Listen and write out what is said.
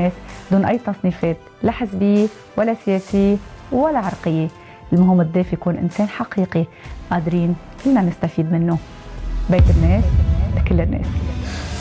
الناس دون أي تصنيفات لا حزبية ولا سياسية ولا عرقية. المهم الضيف يكون إنسان حقيقي قادرين كلنا نستفيد منه. بيت الناس لكل الناس.